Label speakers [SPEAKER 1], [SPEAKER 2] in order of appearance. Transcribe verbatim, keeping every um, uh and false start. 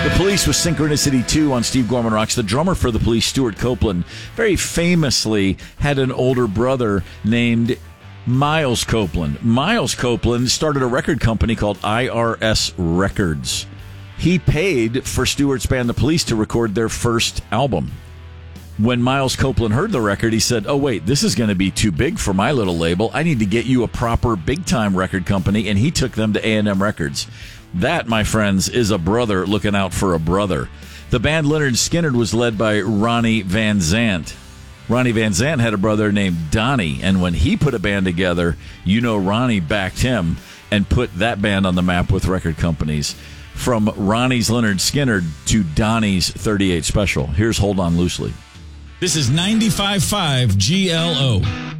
[SPEAKER 1] The Police with Synchronicity two on Steve Gorman Rocks. The drummer for The Police, Stuart Copeland, very famously had an older brother named Miles Copeland. Miles Copeland started a record company called I R S Records. He paid for Stuart's band, The Police, to record their first album. When Miles Copeland heard the record, he said, oh, wait, this is going to be too big for my little label. I need to get you a proper big-time record company, and he took them to A and M Records. That, my friends, is a brother looking out for a brother. The band Lynyrd Skynyrd was led by Ronnie Van Zant. Ronnie Van Zant had a brother named Donnie, and when he put a band together, you know Ronnie backed him and put that band on the map with record companies. From Ronnie's Lynyrd Skynyrd to Donnie's thirty-eight Special. Here's Hold On Loosely.
[SPEAKER 2] This is ninety-five point five G L O.